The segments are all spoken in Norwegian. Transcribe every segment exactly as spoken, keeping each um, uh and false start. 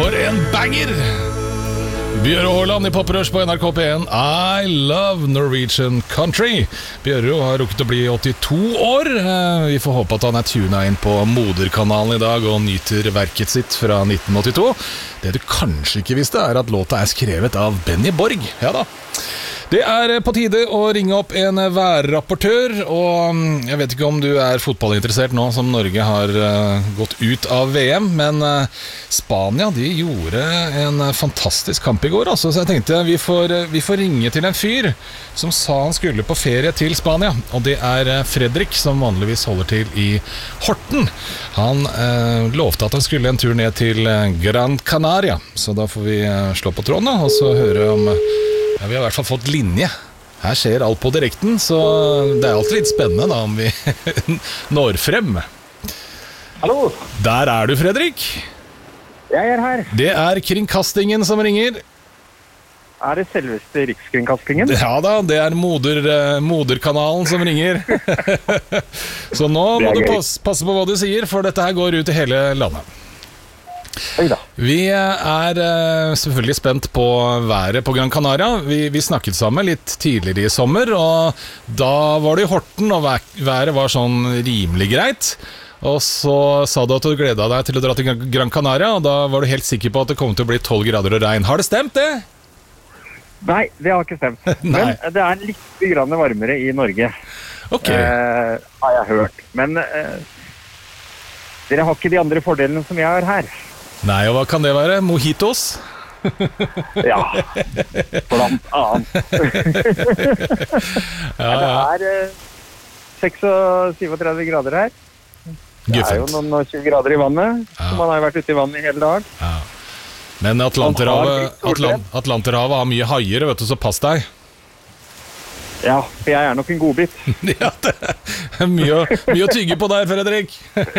For en banger! Bjørro Haaland i Poprush på N R K P en. I love Norwegian country. Bjørro har rukket å bli åttito år. Vi får håpe at han er tunet inn på moderkanalen i dag og nyter verket sitt fra nitten åttito. Det du kanskje ikke visste er at låta er skrevet av Benny Borg. Ja da. Det er på tide å ringe opp en værrapportør, og jeg vet ikke om du er fotballinteressert nå som Norge har gått ut av V M, men Spania, de gjorde en fantastisk kamp i går, altså, så jeg tenkte vi får, vi får ringe til en fyr som sa han skulle på ferie til Spania, og det er Fredrik som vanligvis holder til i Horten. Han eh, lovte at han skulle en tur ned til Gran Canaria, så da får vi slå på tråden og så høre om... Ja, vi har i hvert fall fått linje. Her skjer alt på direkten, så det er alltid litt spennende da om vi når frem. Hallo. Der er du, Fredrik. Jeg er her. Det er Kringkastingen som ringer. Er det selveste Rikskringkastingen? Ja da, det er moder, moderkanalen som ringer. Så nå må du passe, passe på hva du sier, for dette her går ut i hele landet. Vi er uh, selvfølgelig spent på været på Gran Canaria. Vi, vi snakket sammen litt tidligere i sommer, og da var det i Horten, og været var sånn rimelig greit. Og så sa du at du gledet deg til å dra til Gran Canaria, og da var du helt sikker på at det kom til å bli tolv grader og regn. Har det stemt det? Nei, det har ikke stemt. Men det er litt grann varmere i Norge. Ok. Uh, har jeg hørt. Men uh, dere har ikke de andre fordelene som jeg har her. Nei, og hva kan det være? Mojitos? Ja, blant annet. Ja, ja. Det er seks og syvogtredve grader her. Det er jo noen og tjue grader i vannet, ja. Så man har jo vært ute i vannet i hele dag. Ja. Men Atlanterhavet, Atlant, Atlanterhavet har mye haier, vet du, så pass deg. Ja, for jeg er nok en godbit. Ja, det er mye, mye å tygge på der, Fredrik.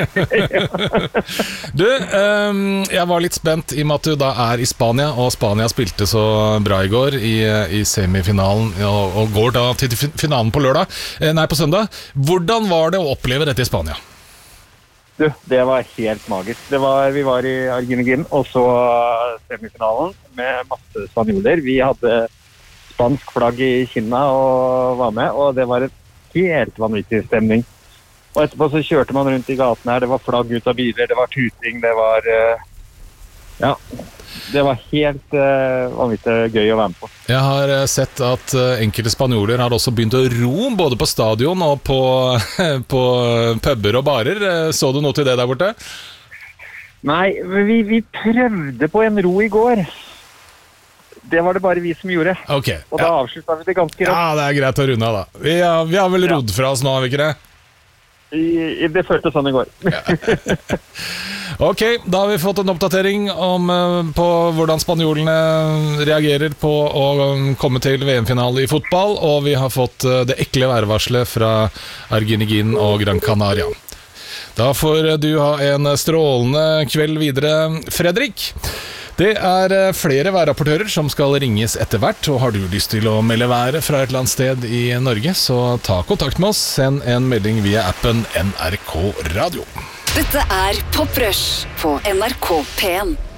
Du, um, jeg var litt spent i og med at du da er i Spania, og Spania spilte så bra i går i, i semifinalen, og, og går da til finalen på lørdag, nei på søndag. Hvordan var det å oppleve dette i Spania? Du, det var helt magisk. Det var, vi var i Argentin, og så semifinalen med masse spanjoler. Vi hadde spansk flagg i Kina og var med, og det var en helt vanvittig stemning. Og etterpå så kjørte man rundt i gaten her, det var flagg ut av biler, det var tuting, det var, ja, det var helt uh, vanvittig gøy å være med på. Jeg har sett at enkelte spanjoler har også begynt å ro, både på stadion og på, på puber og barer. Så du noe til det der borte? Nei, vi, vi prøvde på en ro i går. Det var det bare vi som gjorde. Okay, og da ja. avsluttet vi det ganske rått. Ja, det er greit å runde av da. Vi har, vi har vel rodd fra oss nå, har vi ikke det? I, i det føltes sånn i går. Ja. Ok, da har vi fått en oppdatering om, på hvordan spanjolene reagerer på å komme til V M-finale i fotball, og vi har fått det ekle værvarselet fra Argentin og Gran Canaria. Da får du ha en strålende kveld videre, Fredrik. Det er flere værrapportører som skal ringes etter hvert, og har du lyst til å melde været fra et eller annet sted i Norge, så ta kontakt med oss. Send en melding via appen N R K Radio. Dette er Poprush på N R K P en.